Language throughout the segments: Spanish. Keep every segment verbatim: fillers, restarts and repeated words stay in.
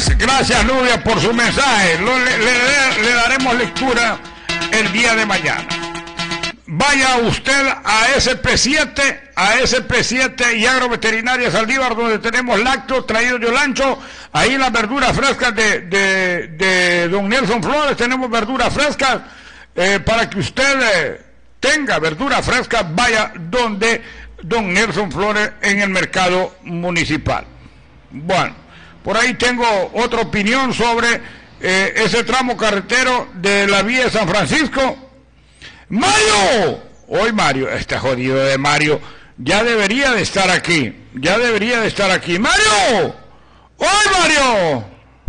Pues gracias, Nubia, por su mensaje. Lo, le, le, le daremos lectura el día de mañana. Vaya usted a S P siete, a S P siete y Agroveterinaria Saldívar, donde tenemos lácteos traídos de Olancho. Ahí las verduras frescas de, de, de don Nelson Flores, tenemos verduras frescas. Eh, para que usted eh, tenga verduras frescas, vaya donde don Nelson Flores en el mercado municipal. Bueno, por ahí tengo otra opinión sobre eh, ese tramo carretero de la vía de San Francisco. ¡Mario! Hoy Mario, está jodido de Mario, ya debería de estar aquí, ya debería de estar aquí. ¡Mario! ¡Hoy Mario!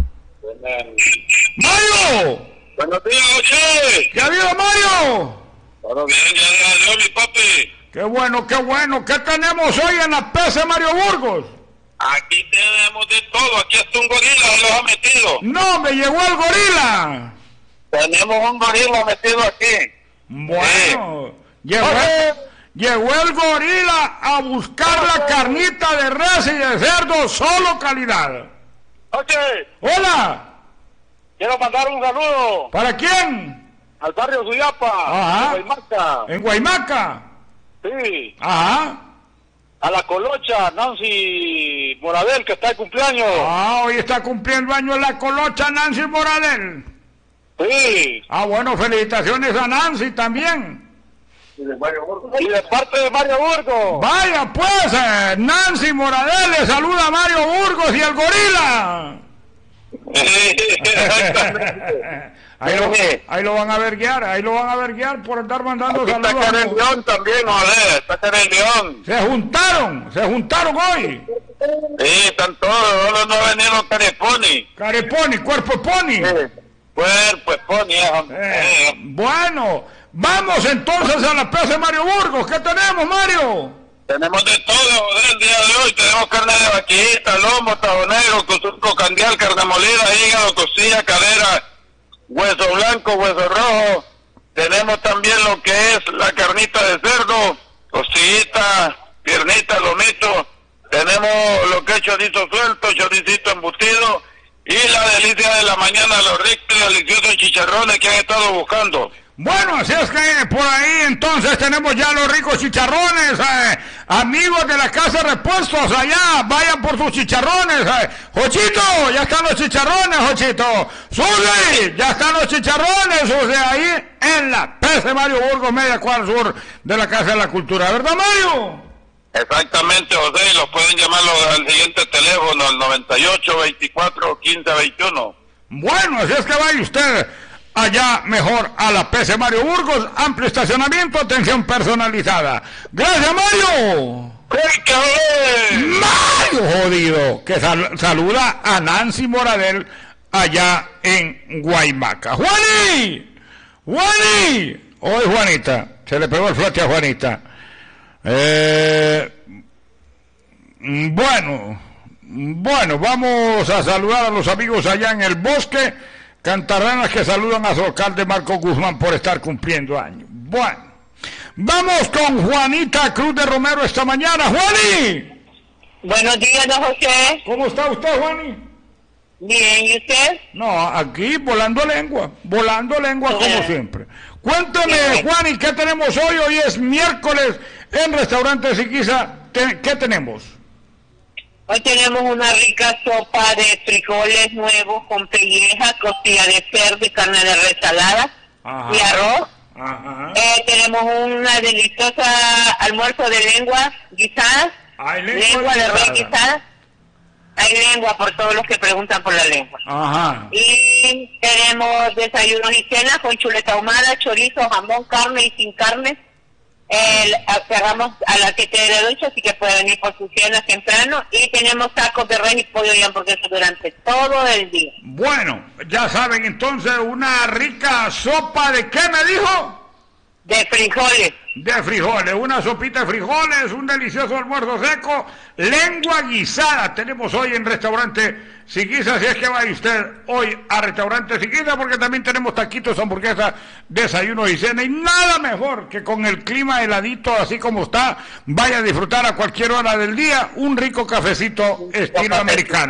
¡Mario! Buenos días, José. ¿Qué ha habido, Mario? Todo bien, ya le dio mi papi. Qué bueno, qué bueno. ¿Qué tenemos hoy en la P C Mario Burgos? Aquí tenemos de todo, aquí hasta un gorila los ha metido. No, me llegó el gorila. Tenemos un gorila metido aquí. Bueno, sí. llegó, llegó el gorila a buscar la carnita de res y de cerdo, solo calidad. Oye. Hola. Quiero mandar un saludo. ¿Para quién? Al barrio Suyapa. Ajá. En Guaymaca. ¿En Guaymaca? Sí. Ajá. A la colocha Nancy Moradel, que está de cumpleaños. Ah, hoy está cumpliendo años la colocha Nancy Moradel. Sí. Ah, bueno, felicitaciones a Nancy también. Y de, Mario Burgos. Y de parte de Mario Burgos. Vaya pues, eh, Nancy Moradel le saluda a Mario Burgos y el gorila. ahí, lo, ahí lo van a ver guiar, ahí lo van a ver guiar por estar mandando aquí saludos. Está Karen León también, joder, está Karen León. Se juntaron, se juntaron hoy. Sí, están todos, ahora no ha venido Careponi. Careponi, cuerpo pony. Sí, cuerpo pony, eh, eh, bueno, vamos entonces a la plaza de Mario Burgos. ¿Qué tenemos, Mario? Tenemos de todo, joder, el día de hoy. Tenemos carne de vaquita, lomo, tabonero, cosurco, candial, carne molida, hígado, costilla, cadera, hueso blanco, hueso rojo. Tenemos también lo que es la carnita de cerdo, costillita, piernita, lomito. Tenemos lo que es chorizo suelto, choricito embutido y la delicia de la mañana, los ricos y deliciosos chicharrones que han estado buscando. Bueno, así es que por ahí entonces tenemos ya los ricos chicharrones, eh, amigos de la casa de repuestos allá, vayan por sus chicharrones, eh. Jochito, ya están los chicharrones, Jochito. Susi, ya están los chicharrones, Susi, ahí en la P C Mario Burgos, media cuadra sur de la Casa de la Cultura, ¿verdad, Mario? Exactamente, José, y los pueden llamar al siguiente teléfono, al noventa y ocho, veinticuatro, quince, veintiuno. Bueno, así es que vaya usted allá mejor a la P C Mario Burgos, amplio estacionamiento, atención personalizada. Gracias, Mario. Mario jodido, que sal saluda a Nancy Moradel allá en Guaymaca. ¡Juani! ¡Juani! Hoy Juanita, se le pegó el flote a Juanita. Eh, bueno, bueno, vamos a saludar a los amigos allá en el bosque. Cantarranas que saludan a su alcalde Marco Guzmán por estar cumpliendo años. Bueno, vamos con Juanita Cruz de Romero esta mañana. ¡Juani! Buenos días, don José. ¿Cómo está usted, Juani? Bien, ¿y usted? No, aquí volando lengua, volando lengua como Bien. siempre. Cuénteme, Bien. Juani, ¿qué tenemos hoy? Hoy es miércoles en Restaurante Siquisa. ¿Qué tenemos? Hoy tenemos una rica sopa de frijoles nuevos con pelleja, costilla de cerdo y carne de res salada y arroz. Ajá. Eh, tenemos una deliciosa almuerzo de lengua guisada, Hay lengua, lengua de res guisada. guisada. Hay lengua por todos los que preguntan por la lengua. Ajá. Y tenemos desayunos y cenas con chuleta ahumada, chorizo, jamón, carne y sin carne. Eh, cerramos a las siete de la noche, así que puede venir por sus cenas temprano. Y tenemos tacos de res y pollo y hamburguesas durante todo el día. Bueno, ya saben entonces, una rica sopa de ¿qué me dijo? De frijoles. De frijoles, una sopita de frijoles, un delicioso almuerzo seco, lengua guisada. Tenemos hoy en Restaurante Siquisa, si es que vaya usted hoy a Restaurante Siquisa, porque también tenemos taquitos, hamburguesas, desayuno y cena. Y nada mejor que con el clima heladito, así como está, vaya a disfrutar a cualquier hora del día un rico cafecito estilo americano.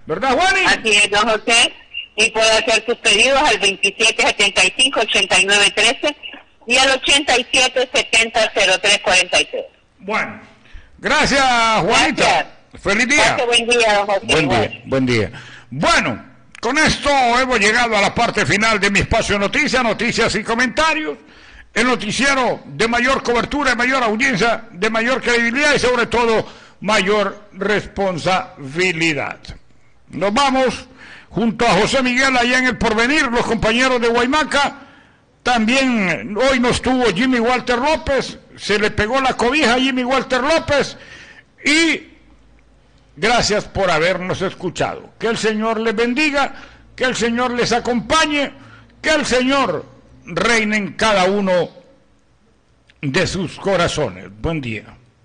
¿verdad, Juani? Así es, don José. Y puede hacer sus pedidos al veintisiete setenta y cinco ochenta y nueve trece y al ochenta y siete setenta cero tres cuarenta y tres. Bueno, gracias, Juanita. Gracias. Feliz día. Gracias, buen día, don José. Buen día, buen día. Bueno, con esto hemos llegado a la parte final de mi espacio Noticias, Noticias y Comentarios. El noticiero de mayor cobertura, de mayor audiencia, de mayor credibilidad y sobre todo mayor responsabilidad. Nos vamos junto a José Miguel allá en El Porvenir, los compañeros de Guaymaca. También hoy no estuvo Jimmy Walter López, se le pegó la cobija a Jimmy Walter López y gracias por habernos escuchado. Que el Señor les bendiga, que el Señor les acompañe, que el Señor reine en cada uno de sus corazones. Buen día.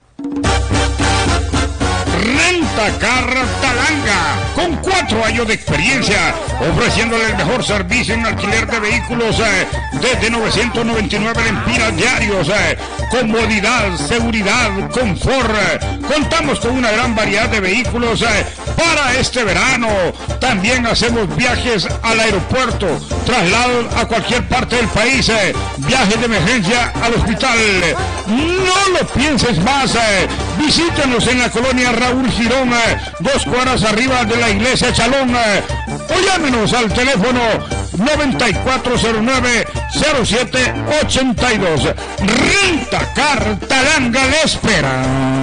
Rentacar Talanga, con cuatro años de experiencia, ofreciéndole el mejor servicio en alquiler de vehículos eh, desde novecientos noventa y nueve lempiras diarios, eh, comodidad, seguridad, confort. Eh. Contamos con una gran variedad de vehículos eh, para este verano. También hacemos viajes al aeropuerto, traslados a cualquier parte del país, eh, viajes de emergencia al hospital. No lo pienses más, eh. Visítenos en la colonia Raúl Girón, eh, dos cuadras arriba de la iglesia Chalón, eh, o llámenos al teléfono noventa y cuatro cero nueve cero siete ochenta y dos. Rentacar Talanga le espera.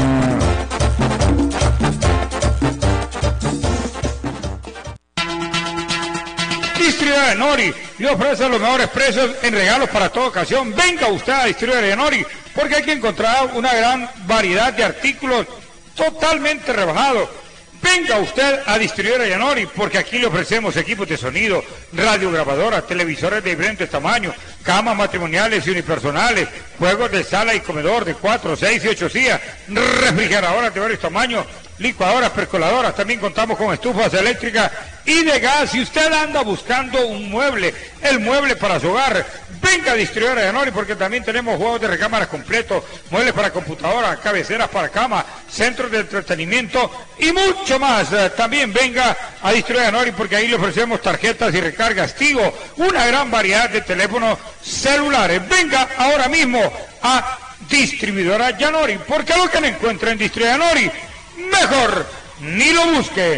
Distribuidora de Nori le ofrece los mejores precios en regalos para toda ocasión. Venga usted a Distribuidora de Nori, porque hay que encontrar una gran variedad de artículos totalmente rebajados. Venga usted a Distribuidora de Nori, porque aquí le ofrecemos equipos de sonido, radiograbadoras, televisores de diferentes tamaños, camas matrimoniales y unipersonales, juegos de sala y comedor de cuatro, seis y ocho sillas, refrigeradoras de varios tamaños, licuadoras, percoladoras. También contamos con estufas eléctricas y de gas. Si usted anda buscando un mueble, el mueble para su hogar, venga a Distribuidora de Nori, porque también tenemos juegos de recámaras completos, muebles para computadora, cabeceras para cama, centros de entretenimiento y mucho más. También venga a Distribuidora de Nori, porque ahí le ofrecemos tarjetas y recargas Tigo, una gran variedad de teléfonos celulares. Venga ahora mismo a Distribuidora de Nori, porque lo que no encuentra en Distribuidora de Nori, mejor ni lo busque.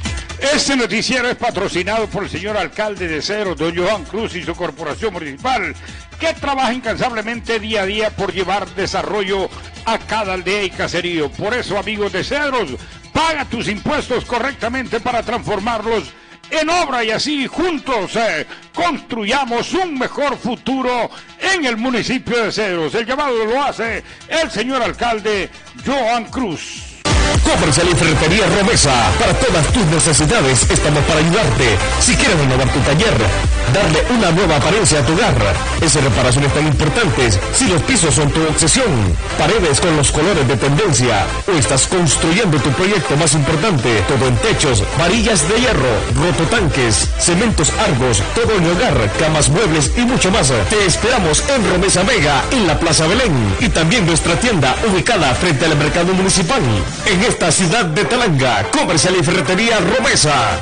Este noticiero es patrocinado por el señor alcalde de Cedros, don Johan Cruz, y su corporación municipal, que trabaja incansablemente día a día por llevar desarrollo a cada aldea y caserío. Por eso, amigos de Cedros, paga tus impuestos correctamente para transformarlos en obra, y así juntos eh, construyamos un mejor futuro en el municipio de Cedros. El llamado lo hace el señor alcalde Johan Cruz. Comercial y Ferretería Romesa. Para todas tus necesidades estamos para ayudarte. Si quieres renovar tu taller, darle una nueva apariencia a tu hogar, esas reparaciones tan importantes, si los pisos son tu obsesión, paredes con los colores de tendencia, o estás construyendo tu proyecto más importante, todo en techos, varillas de hierro, rototanques, cementos Argos, todo en hogar, camas, muebles y mucho más. Te esperamos en Romesa Mega, en la Plaza Belén, y también nuestra tienda ubicada frente al mercado municipal. En esta ciudad de Talanga, Comercial y Ferretería Romesa.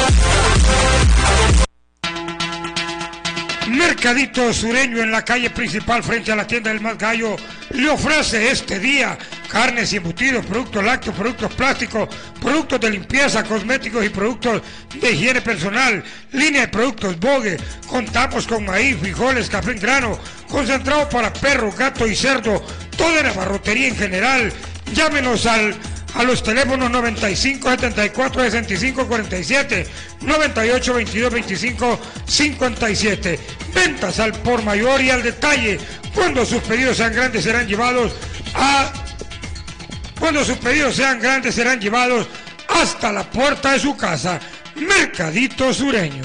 Mercadito Sureño, en la calle principal frente a la tienda del Más Gallo, le ofrece este día carnes y embutidos, productos lácteos, productos plásticos, productos de limpieza, cosméticos y productos de higiene personal, línea de productos Bogue. Contamos con maíz, frijoles, café en grano, concentrado para perro, gato y cerdo, toda la barrotería en general. Llámenos al a los teléfonos noventa y cinco setenta y cuatro sesenta y cinco cuarenta y siete, noventa y ocho veintidós veinticinco cincuenta y siete. Ventas al por mayor y al detalle. Cuando sus pedidos sean grandes serán llevados a Cuando sus pedidos sean grandes serán llevados hasta la puerta de su casa. Mercadito Sureño.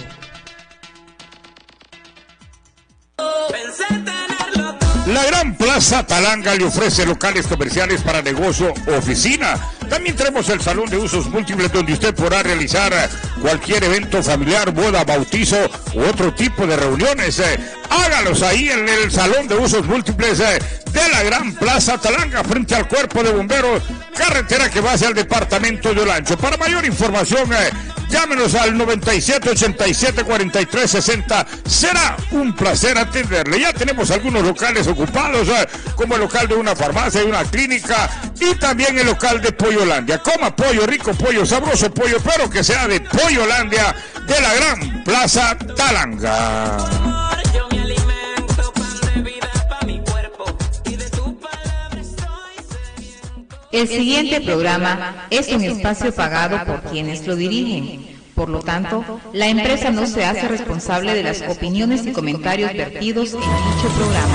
La Gran Plaza Talanga le ofrece locales comerciales para negocio o oficina. También tenemos el salón de usos múltiples, donde usted podrá realizar cualquier evento familiar, boda, bautizo u otro tipo de reuniones. Eh, hágalos ahí en el salón de usos múltiples eh, de la Gran Plaza Talanga, frente al Cuerpo de Bomberos, carretera que va hacia el departamento de Olancho. Para mayor información, eh, Llámenos al noventa y siete, ochenta y siete, cuarenta y tres, sesenta. Será un placer atenderle. Ya tenemos algunos locales ocupados, eh, como el local de una farmacia y una clínica, y también el local de Pollolandia. Coma pollo rico, pollo sabroso, pollo, pero que sea de Pollolandia, de la gran Plaza Talanga. El siguiente programa es un espacio pagado por quienes lo dirigen. Por lo tanto, la empresa no se hace responsable de las opiniones y comentarios vertidos en dicho programa.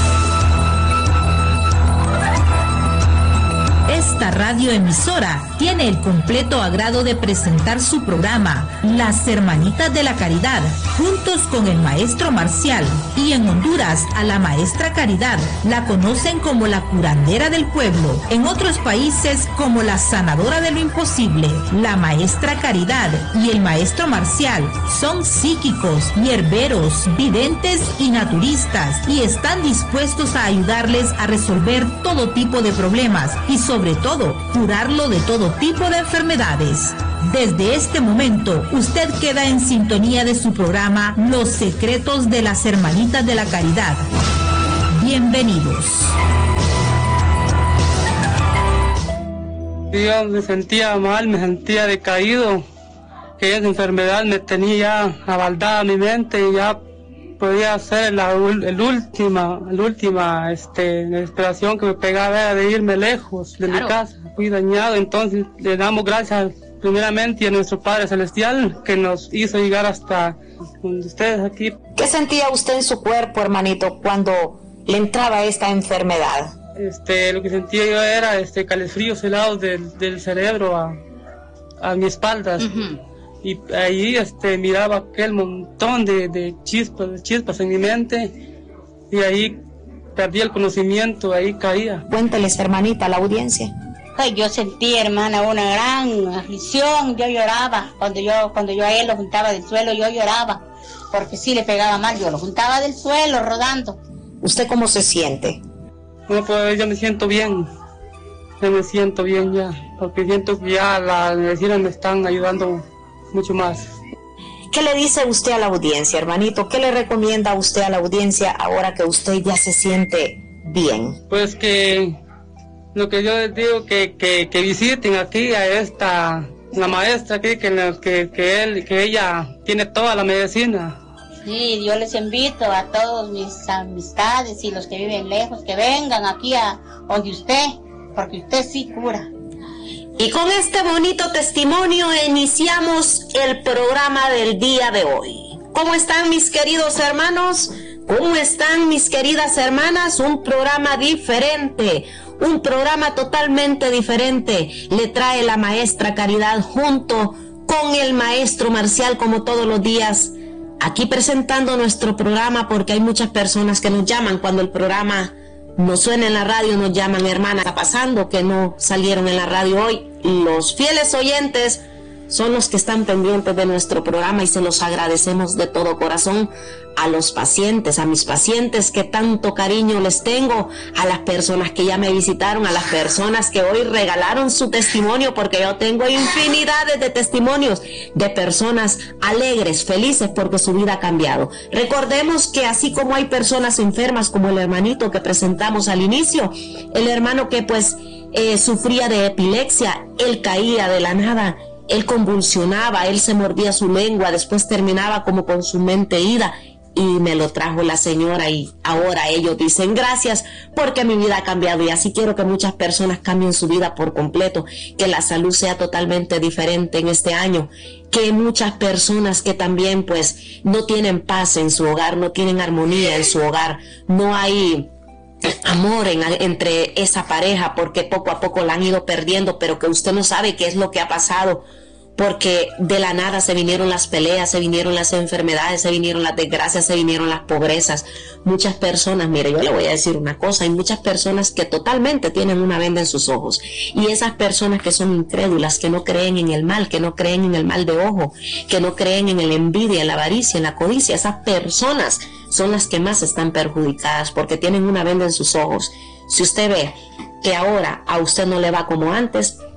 Esta radioemisora tiene el completo agrado de presentar su programa, Las Hermanitas de la Caridad, juntos con el maestro Marcial, y en Honduras a la maestra Caridad la conocen como la curandera del pueblo, en otros países como la sanadora de lo imposible. La maestra Caridad y el maestro Marcial son psíquicos, hierberos, videntes y naturistas, y están dispuestos a ayudarles a resolver todo tipo de problemas y sobre todo curarlo de todo tipo de enfermedades. Desde este momento, usted queda en sintonía de su programa Los Secretos de las Hermanitas de la Caridad. Bienvenidos. Yo me sentía mal, me sentía decaído, que esa enfermedad me tenía abaldada mi mente y ya podía ser la el última, la última este, desesperación que me pegaba era de irme lejos de claro. mi casa. Fui dañado, entonces le damos gracias primeramente a nuestro Padre Celestial que nos hizo llegar hasta donde ustedes aquí. ¿Qué sentía usted en su cuerpo, hermanito, cuando le entraba esta enfermedad? Este, lo que sentía yo era este calefríos helados del, del cerebro a, a mi espalda. Uh-huh. Y ahí este, miraba aquel montón de, de chispas, de chispas en mi mente, y ahí perdí el conocimiento, ahí caía. Cuénteles, hermanita, a la audiencia. Ay, yo sentí, hermana, una gran aflicción, yo lloraba, cuando yo, cuando yo a él lo juntaba del suelo, yo lloraba, porque sí le pegaba mal, yo lo juntaba del suelo, rodando. ¿Usted cómo se siente? Bueno, pues yo me siento bien, yo me siento bien ya, porque siento que ya las medicinas me están ayudando mucho más. ¿Qué le dice usted a la audiencia, hermanito? ¿Qué le recomienda usted a la audiencia ahora que usted ya se siente bien? Pues que lo que yo les digo, que, que, que visiten aquí a esta, la maestra aquí, que, que, que, él, que ella tiene toda la medicina. Sí, yo les invito a todos mis amistades y los que viven lejos, que vengan aquí a donde usted, porque usted sí cura. Y con este bonito testimonio iniciamos el programa del día de hoy. ¿Cómo están mis queridos hermanos? ¿Cómo están mis queridas hermanas? Un programa diferente, un programa totalmente diferente. Le trae la maestra Caridad junto con el maestro Marcial, como todos los días, aquí presentando nuestro programa, porque hay muchas personas que nos llaman cuando el programa no suena en la radio, nos llaman, hermana, está pasando que no salieron en la radio hoy. Los fieles oyentes son los que están pendientes de nuestro programa y se los agradecemos de todo corazón. A los pacientes, a mis pacientes que tanto cariño les tengo, a las personas que ya me visitaron, a las personas que hoy regalaron su testimonio, porque yo tengo infinidades de testimonios de personas alegres, felices porque su vida ha cambiado. Recordemos que así como hay personas enfermas como el hermanito que presentamos al inicio, el hermano que pues eh, sufría de epilepsia, él caía de la nada, él convulsionaba, él se mordía su lengua, después terminaba como con su mente ida. Y me lo trajo la señora y ahora ellos dicen gracias porque mi vida ha cambiado, y así quiero que muchas personas cambien su vida por completo, que la salud sea totalmente diferente en este año, que muchas personas que también pues no tienen paz en su hogar, no tienen armonía en su hogar, no hay amor en, entre esa pareja porque poco a poco la han ido perdiendo, pero que usted no sabe qué es lo que ha pasado, porque de la nada se vinieron las peleas, se vinieron las enfermedades, se vinieron las desgracias, se vinieron las pobrezas. Muchas personas, mire, yo le voy a decir una cosa, hay muchas personas que totalmente tienen una venda en sus ojos, y esas personas que son incrédulas, que no creen en el mal, que no creen en el mal de ojo, que no creen en la envidia, en la avaricia, en la codicia, esas personas son las que más están perjudicadas porque tienen una venda en sus ojos. Si usted ve que ahora a usted no le va como antes,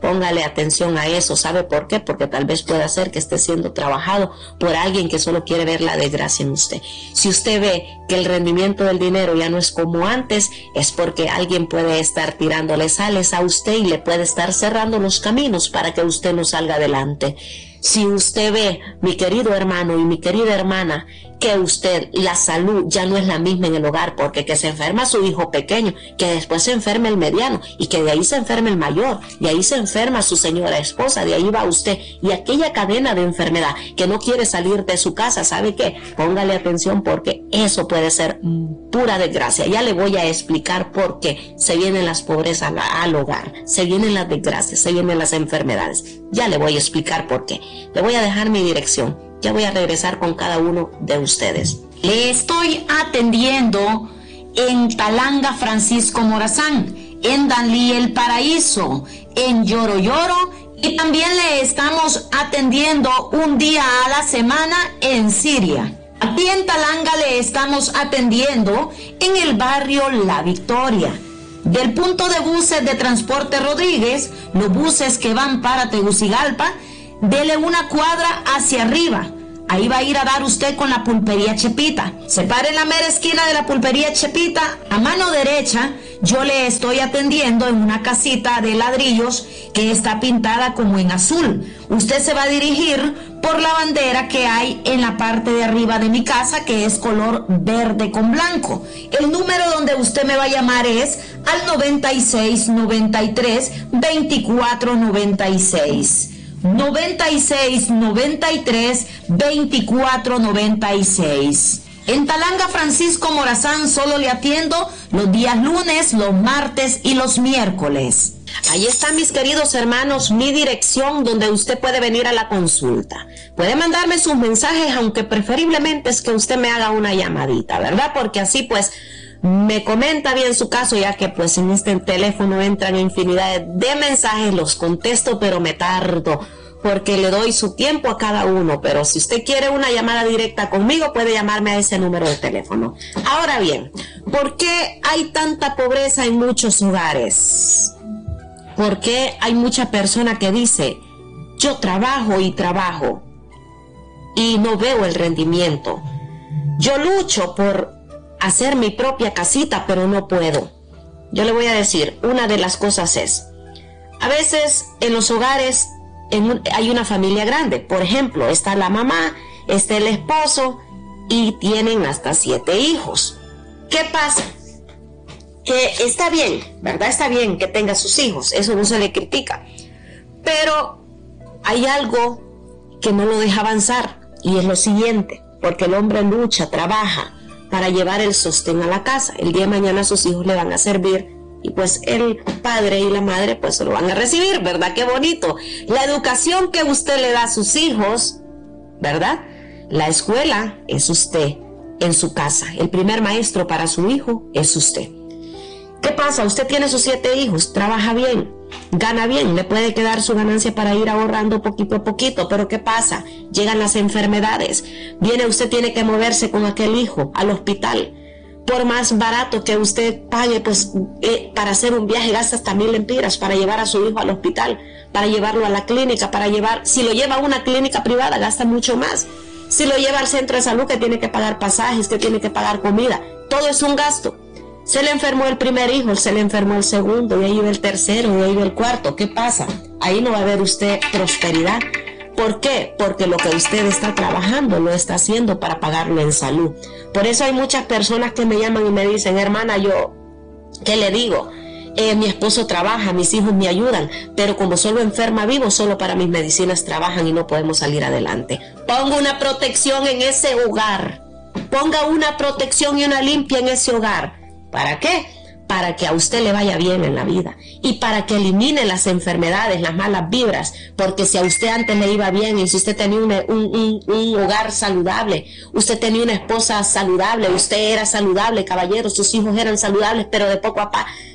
Póngale atención a eso. ¿Sabe por qué? Porque tal vez pueda ser que esté siendo trabajado por alguien que solo quiere ver la desgracia en usted. Si usted ve que el rendimiento del dinero ya no es como antes, es porque alguien puede estar tirándole sales a usted y le puede estar cerrando los caminos para que usted no salga adelante. Si usted ve, mi querido hermano y mi querida hermana, que usted, la salud ya no es la misma en el hogar, porque que se enferma su hijo pequeño, que después se enferme el mediano, y que de ahí se enferme el mayor, de ahí se enferma su señora esposa, de ahí va usted, y aquella cadena de enfermedad que no quiere salir de su casa, ¿sabe qué? Póngale atención, porque eso puede ser pura desgracia. Ya le voy a explicar por qué se vienen las pobrezas al, al hogar, se vienen las desgracias, se vienen las enfermedades. Ya le voy a explicar por qué. Le voy a dejar mi dirección. Ya voy a regresar con cada uno de ustedes. Le estoy atendiendo en Talanga Francisco Morazán, en Danlí El Paraíso, en Lloro Lloro, y también le estamos atendiendo un día a la semana en Siria. Aquí en Talanga le estamos atendiendo en el barrio La Victoria. Del punto de buses de Transporte Rodríguez, los buses que van para Tegucigalpa, dele una cuadra hacia arriba. Ahí va a ir a dar usted con la pulpería Chepita. Se para en la mera esquina de la pulpería Chepita. A mano derecha, yo le estoy atendiendo en una casita de ladrillos que está pintada como en azul. Usted se va a dirigir por la bandera que hay en la parte de arriba de mi casa, que es color verde con blanco. El número donde usted me va a llamar es al noventa y seis, noventa y tres, veinticuatro noventa y seis. noventa y seis, noventa y tres, veinticuatro noventa y seis. En Talanga Francisco Morazán solo le atiendo los días lunes, los martes y los miércoles. Ahí está, mis queridos hermanos, mi dirección donde usted puede venir a la consulta. Puede mandarme sus mensajes, aunque preferiblemente es que usted me haga una llamadita, ¿verdad? Porque así pues me comenta bien su caso, ya que pues en este teléfono entran infinidad de mensajes, los contesto, pero me tardo, porque le doy su tiempo a cada uno. Pero si usted quiere una llamada directa conmigo, puede llamarme a ese número de teléfono. Ahora bien, ¿por qué hay tanta pobreza en muchos hogares? ¿Por qué hay mucha persona que dice, yo trabajo y trabajo y no veo el rendimiento? Yo lucho por hacer mi propia casita, pero no puedo. Yo le voy a decir, una de las cosas es, a veces en los hogares en un, hay una familia grande. Por ejemplo, está la mamá, está el esposo y tienen hasta siete hijos. ¿Qué pasa? Que está bien, ¿verdad? Está bien que tenga sus hijos, eso no se le critica. Pero hay algo que no lo deja avanzar, y es lo siguiente, porque el hombre lucha, trabaja para llevar el sostén a la casa. El día de mañana sus hijos le van a servir y pues el padre y la madre pues se lo van a recibir, ¿verdad? Qué bonito. La educación que usted le da a sus hijos, ¿verdad? La escuela es usted en su casa. El primer maestro para su hijo es usted. ¿Qué pasa? Usted tiene sus siete hijos, trabaja bien, gana bien, le puede quedar su ganancia para ir ahorrando poquito a poquito, pero ¿qué pasa? Llegan las enfermedades, viene, usted tiene que moverse con aquel hijo al hospital. Por más barato que usted pague, pues eh, para hacer un viaje gasta hasta mil lempiras para llevar a su hijo al hospital, para llevarlo a la clínica, para llevar, si lo lleva a una clínica privada gasta mucho más. Si lo lleva al centro de salud, que tiene que pagar pasajes, que tiene que pagar comida, todo es un gasto. Se le enfermó el primer hijo, se le enfermó el segundo, y ahí va el tercero, y ahí va el cuarto. ¿Qué pasa? Ahí no va a ver usted prosperidad. ¿Por qué? Porque lo que usted está trabajando lo está haciendo para pagarlo en salud. Por eso hay muchas personas que me llaman y me dicen, hermana, yo, ¿qué le digo? Eh, mi esposo trabaja, mis hijos me ayudan, pero como solo enferma vivo, solo para mis medicinas trabajan y no podemos salir adelante. Ponga una protección en ese hogar. Ponga una protección y una limpia en ese hogar. ¿Para qué? Para que a usted le vaya bien en la vida y para que elimine las enfermedades, las malas vibras, porque si a usted antes le iba bien y si usted tenía un, un, un, un hogar saludable, usted tenía una esposa saludable, usted era saludable, caballero, sus hijos eran saludables, pero de poco a, pa,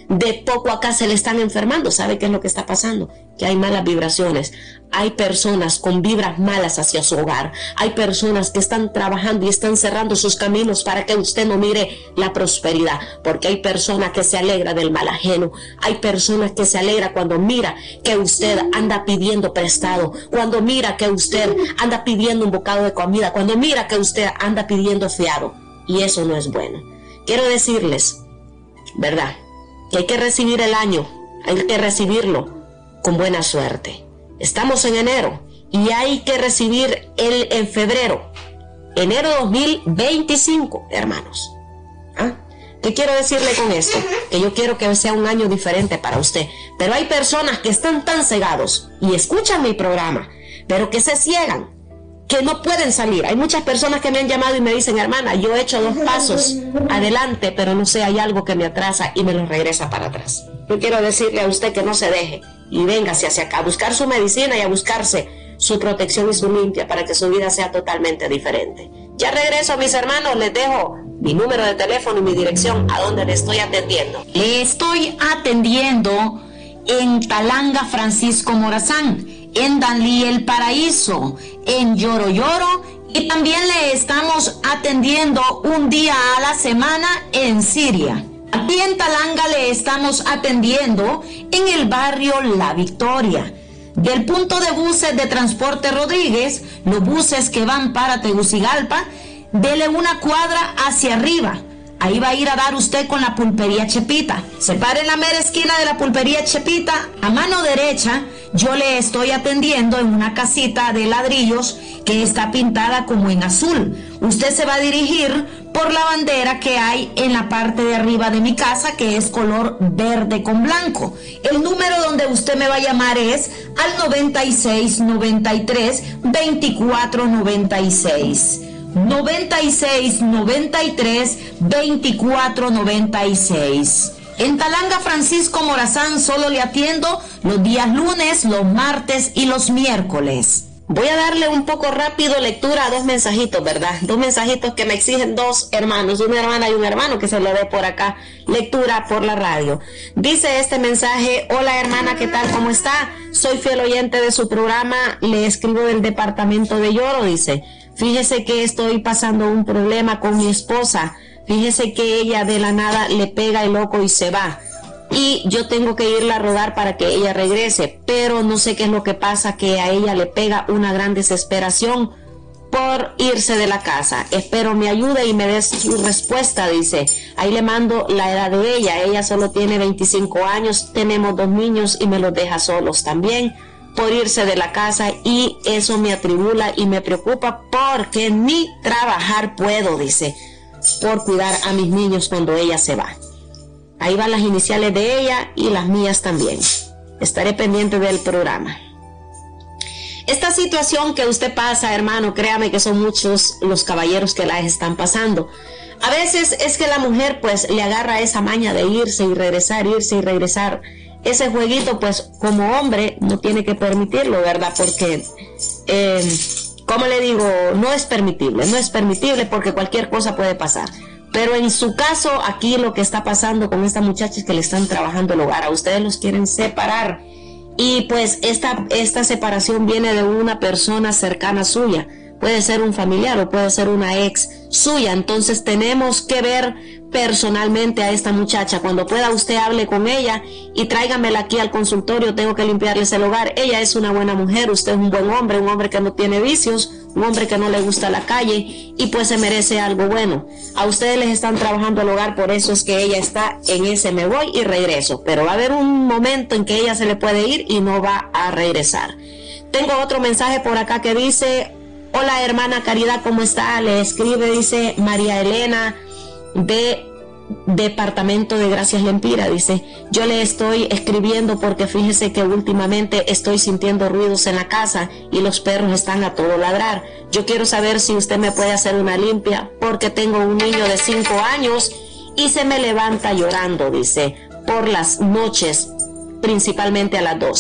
de poco acá se le están enfermando. ¿Sabe qué es lo que está pasando? Que hay malas vibraciones. Hay personas con vibras malas hacia su hogar. Hay personas que están trabajando y están cerrando sus caminos para que usted no mire la prosperidad. Porque hay personas que se alegra del mal ajeno. Hay personas que se alegra cuando mira que usted anda pidiendo prestado. Cuando mira que usted anda pidiendo un bocado de comida. Cuando mira que usted anda pidiendo fiado. Y eso no es bueno. Quiero decirles, ¿verdad?, que hay que recibir el año. Hay que recibirlo con buena suerte. Estamos en enero y hay que recibir el en febrero, enero dos mil veinticinco, hermanos. ¿Ah? ¿Qué quiero decirle con esto? Que yo quiero que sea un año diferente para usted. Pero hay personas que están tan cegados y escuchan mi programa, pero que se ciegan, que no pueden salir. Hay muchas personas que me han llamado y me dicen, hermana, yo he hecho dos pasos adelante, pero no sé, hay algo que me atrasa y me lo regresa para atrás. Yo quiero decirle a usted que no se deje y véngase hacia acá a buscar su medicina y a buscarse su protección y su limpia para que su vida sea totalmente diferente. Ya regreso, mis hermanos, les dejo mi número de teléfono y mi dirección a donde le estoy atendiendo. Le estoy atendiendo en Talanga Francisco Morazán, en Danlí El Paraíso, en Lloro Lloro, y también le estamos atendiendo un día a la semana en Siria. Aquí en Talanga le estamos atendiendo en el barrio La Victoria. Del punto de buses de Transporte Rodríguez, los buses que van para Tegucigalpa, dele una cuadra hacia arriba. Ahí va a ir a dar usted con la pulpería Chepita. Se para en la mera esquina de la pulpería Chepita, a mano derecha, yo le estoy atendiendo en una casita de ladrillos que está pintada como en azul. Usted se va a dirigir por la bandera que hay en la parte de arriba de mi casa, que es color verde con blanco. El número donde usted me va a llamar es al noventa y seis, noventa y tres, veinticuatro noventa y seis. noventa y seis, noventa y tres, veinticuatro noventa y seis. En Talanga Francisco Morazán solo le atiendo los días lunes, los martes y los miércoles. Voy a darle un poco rápido lectura a dos mensajitos, ¿verdad? Dos mensajitos que me exigen dos hermanos, una hermana y un hermano, que se lo dé por acá lectura por la radio. Dice este mensaje: hola hermana, ¿qué tal? ¿Cómo está? Soy fiel oyente de su programa, le escribo del departamento de Lloro, dice. Fíjese que estoy pasando un problema con mi esposa. Fíjese que ella de la nada le pega el loco y se va. Y yo tengo que irla a rodar para que ella regrese. Pero no sé qué es lo que pasa, que a ella le pega una gran desesperación por irse de la casa. Espero me ayude y me dé su respuesta, dice. Ahí le mando la edad de ella. Ella solo tiene veinticinco años. Tenemos dos niños y me los deja solos también por irse de la casa, y eso me atribula y me preocupa porque ni trabajar puedo, dice, por cuidar a mis niños cuando ella se va. Ahí van las iniciales de ella y las mías también. Estaré pendiente del programa. Esta situación que usted pasa, hermano, créame que son muchos los caballeros que la están pasando. A veces es que la mujer pues le agarra esa maña de irse y regresar, irse y regresar. Ese jueguito, pues, como hombre, no tiene que permitirlo, ¿verdad? Porque, eh, como le digo, no es permitible, no es permitible porque cualquier cosa puede pasar. Pero en su caso, aquí lo que está pasando con esta muchacha es que le están trabajando el hogar. A ustedes los quieren separar. Y pues esta, esta separación viene de una persona cercana suya. Puede ser un familiar o puede ser una ex suya. Entonces tenemos que ver personalmente a esta muchacha. Cuando pueda usted hable con ella y tráigamela aquí al consultorio. Tengo que limpiarles el hogar. Ella es una buena mujer, usted es un buen hombre, un hombre que no tiene vicios, un hombre que no le gusta la calle y pues se merece algo bueno. A ustedes les están trabajando el hogar, por eso es que ella está en ese me voy y regreso. Pero va a haber un momento en que ella se le puede ir y no va a regresar. Tengo otro mensaje por acá que dice: hola hermana Caridad, ¿cómo está? Le escribe, dice María Elena de Departamento de Gracias Lempira. Dice: yo le estoy escribiendo porque fíjese que últimamente estoy sintiendo ruidos en la casa y los perros están a todo ladrar. Yo quiero saber si usted me puede hacer una limpia porque tengo un niño de cinco años y se me levanta llorando, dice, por las noches, principalmente a las doce.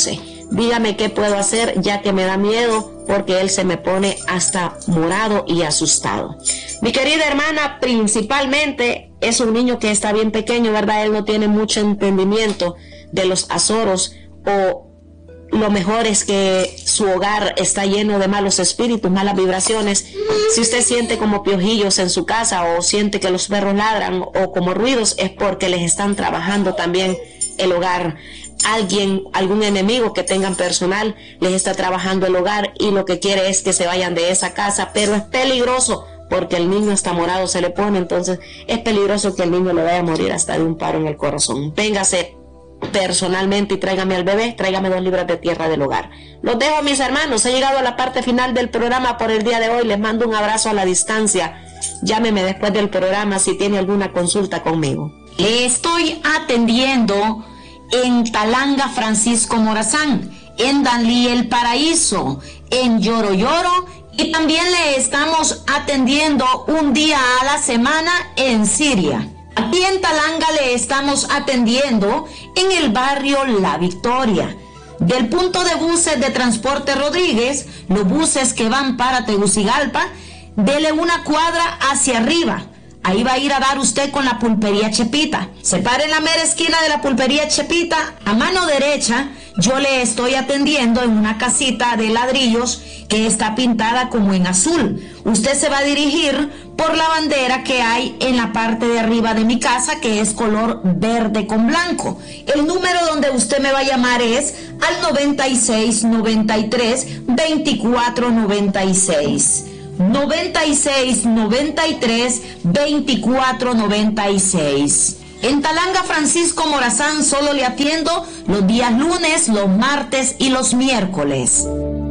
dígame qué puedo hacer, ya que me da miedo porque él se me pone hasta morado y asustado. Mi querida hermana, principalmente es un niño que está bien pequeño, ¿verdad? Él no tiene mucho entendimiento de los azoros, o lo mejor es que su hogar está lleno de malos espíritus, malas vibraciones. Si usted siente como piojillos en su casa, o siente que los perros ladran, o como ruidos, es porque les están trabajando también el hogar. Alguien, algún enemigo que tengan personal, les está trabajando el hogar y lo que quiere es que se vayan de esa casa, pero es peligroso porque el niño está morado, se le pone, entonces es peligroso que el niño le vaya a morir hasta de un paro en el corazón. Véngase personalmente y tráigame al bebé, tráigame dos libras de tierra del hogar. Los dejo, mis hermanos, he llegado a la parte final del programa por el día de hoy. Les mando un abrazo a la distancia. Llámeme después del programa si tiene alguna consulta conmigo. Le estoy atendiendo en Talanga Francisco Morazán, en Danlí El Paraíso, en Lloro Lloro, y también le estamos atendiendo un día a la semana en Siria. Aquí en Talanga le estamos atendiendo en el barrio La Victoria. Del punto de buses de Transporte Rodríguez, los buses que van para Tegucigalpa, dele una cuadra hacia arriba. Ahí va a ir a dar usted con la pulpería Chepita. Se para en la mera esquina de la pulpería Chepita, a mano derecha. Yo le estoy atendiendo en una casita de ladrillos que está pintada como en azul. Usted se va a dirigir por la bandera que hay en la parte de arriba de mi casa, que es color verde con blanco. El número donde usted me va a llamar es al noventa y seis, noventa y tres, veinticuatro noventa y seis. noventa y seis, noventa y tres, veinticuatro noventa y seis. En Talanga Francisco Morazán solo le atiendo los días lunes, los martes y los miércoles.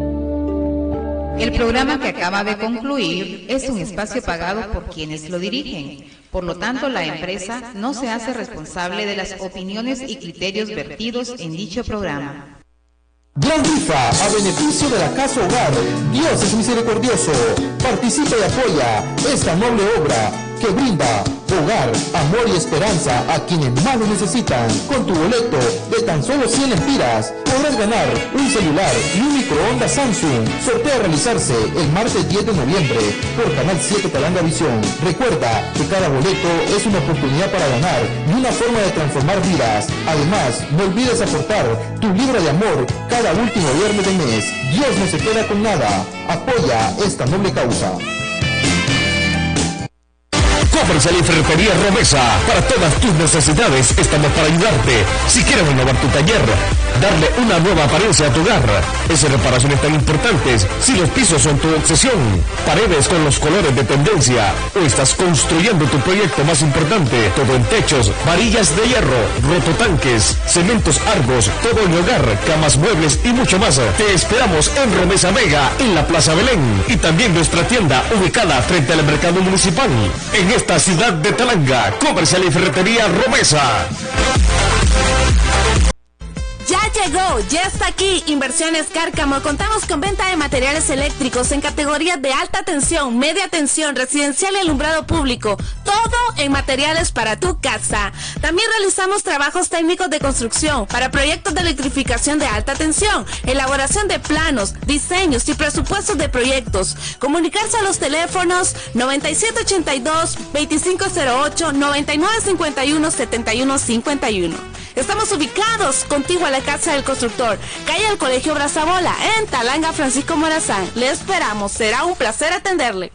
El programa que acaba de concluir es un espacio pagado por quienes lo dirigen. Por lo tanto, la empresa no se hace responsable de las opiniones y criterios vertidos en dicho programa. Gran rifa a beneficio de la Casa Hogar. Dios es misericordioso. Participa y apoya esta noble obra que brinda hogar, amor y esperanza a quienes más lo necesitan. Con tu boleto de tan solo cien lempiras podrás ganar un celular y un microondas Samsung. Sorteo a realizarse el martes diez de noviembre por Canal siete Talanga Visión. Recuerda que cada boleto es una oportunidad para ganar y una forma de transformar vidas. Además, no olvides aportar tu libro de amor cada último viernes del mes. Dios no se queda con nada. Apoya esta noble causa. Comercial y Ferretería Romesa. Para todas tus necesidades estamos para ayudarte. Si quieres renovar tu taller, darle una nueva apariencia a tu hogar, esas reparaciones tan importantes, si los pisos son tu obsesión, paredes con los colores de tendencia, o estás construyendo tu proyecto más importante, todo en techos, varillas de hierro, rototanques, cementos Argos, todo en hogar, camas, muebles y mucho más. Te esperamos en Romesa Mega, en la Plaza Belén, y también nuestra tienda ubicada frente al mercado municipal. En esta ciudad de Talanga, Comercial y Ferretería Romesa. Ya llegó, ya está aquí Inversiones Cárcamo. Contamos con venta de materiales eléctricos en categorías de alta tensión, media tensión, residencial y alumbrado público. Todo en materiales para tu casa. También realizamos trabajos técnicos de construcción para proyectos de electrificación de alta tensión, elaboración de planos, diseños y presupuestos de proyectos. Comunicarse a los teléfonos noventa y siete ochenta y dos, veinticinco cero ocho, noventa y nueve cincuenta y uno, setenta y uno cincuenta y uno. Estamos ubicados contigo a la Casa del Constructor, calle del Colegio Brazabola, en Talanga Francisco Morazán. Le esperamos, será un placer atenderle.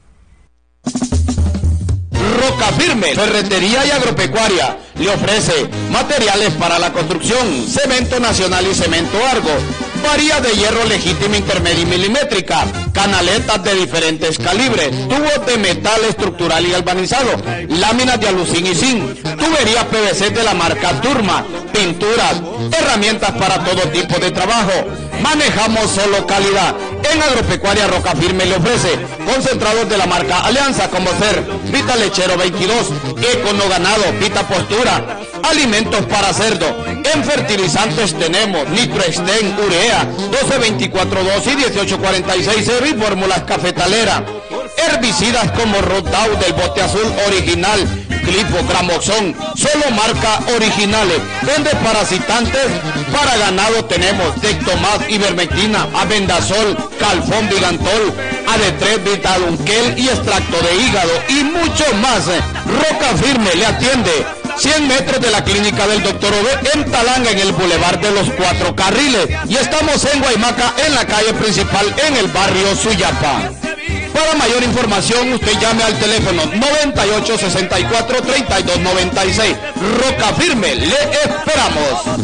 Roca Firme, Ferretería y Agropecuaria, le ofrece materiales para la construcción, cemento nacional y cemento Argo, varillas de hierro legítima, intermedia y milimétrica, canaletas de diferentes calibres, tubos de metal estructural y galvanizado, láminas de alucín y zinc, tuberías P V C de la marca Turma, pinturas, herramientas para todo tipo de trabajo. Manejamos solo calidad. En Agropecuaria Roca Firme le ofrece concentrados de la marca Alianza, como ser Vita Lechero veintidós, Econo Ganado, Vita Postura, alimentos para cerdo. En fertilizantes tenemos Nitroexten, Urea, doce veinticuatro dos y dieciocho cuarenta y seis cero y fórmulas cafetalera. Herbicidas como Roundup del bote azul original, Clipo, Gramoxón, solo marca originales. En desparasitantes para ganado tenemos Dectomax, Ivermectina, Abendazol, Calfón, Vilantol, A D tres, Vitadunquel y extracto de hígado y mucho más. Roca Firme le atiende cien metros de la clínica del doctor Ove en Talanga, en el Boulevard de los Cuatro Carriles, y estamos en Guaymaca, en la calle principal, en el barrio Suyapa. Para mayor información, usted llame al teléfono noventa y ocho, sesenta y cuatro, treinta y dos noventa y seis. Roca Firme, le esperamos.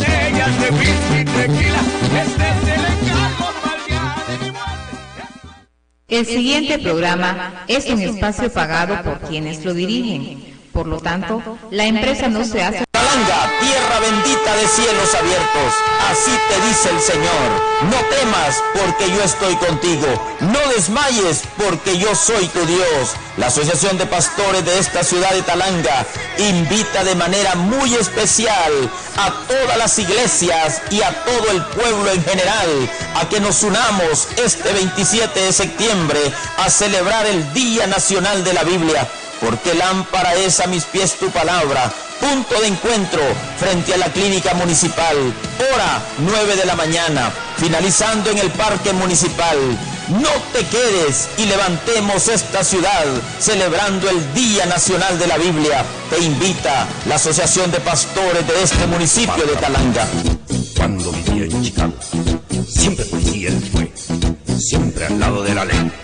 El siguiente programa es un espacio pagado por quienes lo dirigen. Por lo tanto, la empresa no se hace... Talanga, tierra bendita de cielos abiertos, así te dice el Señor. No temas, porque yo estoy contigo. No desmayes, porque yo soy tu Dios. La Asociación de Pastores de esta ciudad de Talanga invita de manera muy especial a todas las iglesias y a todo el pueblo en general a que nos unamos este veintisiete de septiembre a celebrar el Día Nacional de la Biblia. Porque lámpara es a mis pies tu palabra, punto de encuentro frente a la clínica municipal, hora nueve de la mañana, finalizando en el parque municipal. No te quedes y levantemos esta ciudad celebrando el Día Nacional de la Biblia. Te invita la Asociación de Pastores de este municipio de Talanga. Cuando vivía en Chicago, siempre policía él fue, siempre al lado de la ley.